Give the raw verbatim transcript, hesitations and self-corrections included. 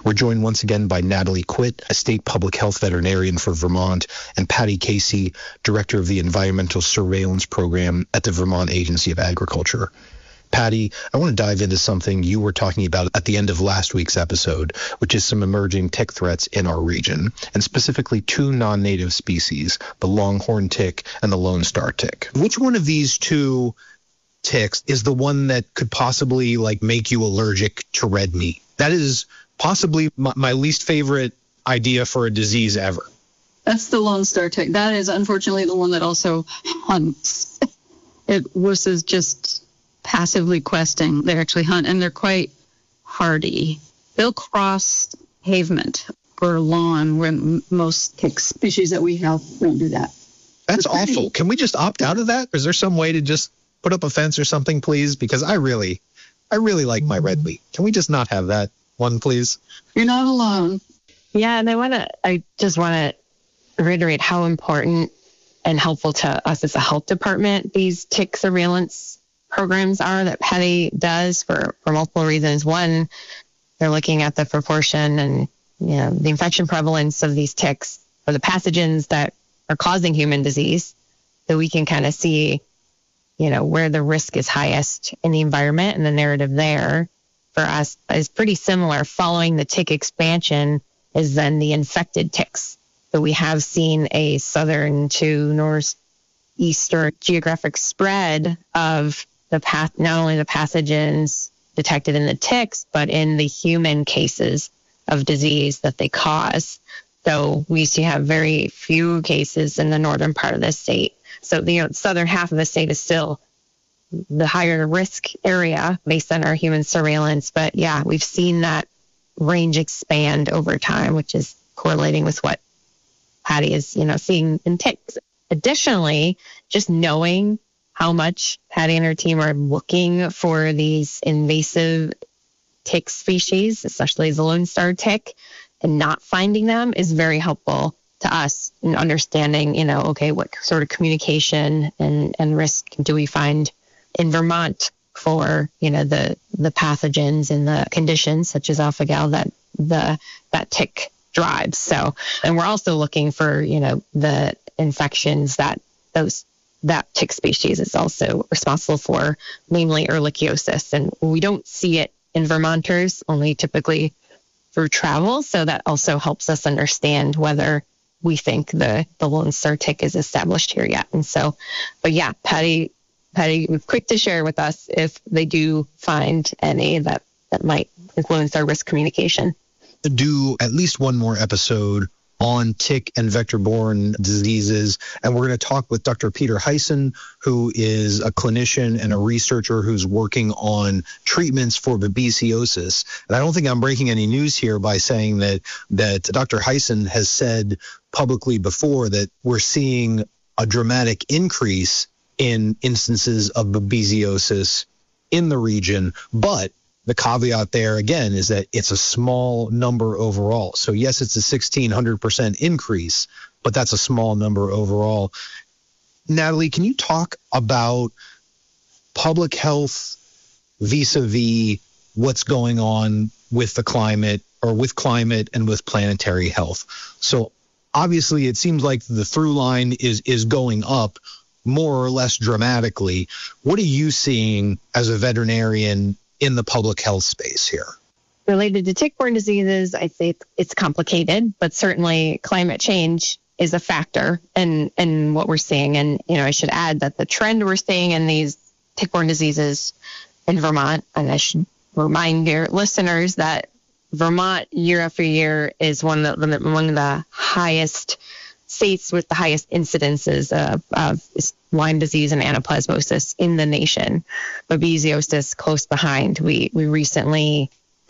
We're joined once again by Natalie Quitt, a state public health veterinarian for Vermont, and Patty Casey, director of the Environmental Surveillance Program at the Vermont Agency of Agriculture. Patty, I want to dive into something you were talking about at the end of last week's episode, which is some emerging tick threats in our region, and specifically two non-native species, the longhorn tick and the Lone Star tick. Which one of these two ticks is the one that could possibly like make you allergic to red meat? That is possibly my, my least favorite idea for a disease ever. That's the Lone Star tick. That is unfortunately the one that also hunts. It was just passively questing. They actually hunt, and they're quite hardy. They'll cross pavement or lawn when most tick species that we have won't do that. That's awful. Can we just opt out of that? Is there some way to just put up a fence or something, please? Because I really, I really like my red meat. Can we just not have that one, please? You're not alone. Yeah, and I want to, I just want to reiterate how important and helpful to us as a health department these tick surveillance programs are that Patty does for, for multiple reasons. One, they're looking at the proportion and you know the infection prevalence of these ticks or the pathogens that are causing human disease, so we can kind of see, you know, where the risk is highest in the environment, and the narrative there for us is pretty similar. Following the tick expansion is then the infected ticks. So we have seen a southern to northeastern geographic spread of the path, not only the pathogens detected in the ticks, but in the human cases of disease that they cause. So we used to have very few cases in the northern part of the state. So the you know, southern half of the state is still the higher risk area based on our human surveillance. But yeah, we've seen that range expand over time, which is correlating with what Patty is, you know, seeing in ticks. Additionally, just knowing how much Patty and her team are looking for these invasive tick species, especially the Lone Star tick, and not finding them is very helpful to us in understanding, you know, okay, what sort of communication and, and risk do we find in Vermont for, you know, the, the pathogens and the conditions such as alpha-gal that the that tick drives. So, and we're also looking for, you know, the infections that those that tick species is also responsible for, namely ehrlichiosis. And we don't see it in Vermonters, only typically through travel. So that also helps us understand whether we think the, the Lone Star tick is established here yet. And so, but yeah, Patty, Patty was quick to share with us if they do find any that, that might influence our risk communication. To do at least one more episode on tick and vector-borne diseases. And we're going to talk with Doctor Peter Hyson, who is a clinician and a researcher who's working on treatments for babesiosis. And I don't think I'm breaking any news here by saying that, that Doctor Hyson has said publicly before that we're seeing a dramatic increase in instances of babesiosis in the region. But the caveat there, again, is that it's a small number overall. So, yes, it's a sixteen hundred percent increase, but that's a small number overall. Natalie, can you talk about public health vis-a-vis what's going on with the climate or with climate and with planetary health? So, obviously, it seems like the through line is, is going up more or less dramatically. What are you seeing as a veterinarian in the public health space here? Related to tick-borne diseases, I'd say it's complicated, but certainly climate change is a factor in, in what we're seeing. And, you know, I should add that the trend we're seeing in these tick-borne diseases in Vermont, and I should remind your listeners that Vermont year after year is one of the, among the highest states with the highest incidences of, of Lyme disease and anaplasmosis in the nation. Babesiosis close behind. We we recently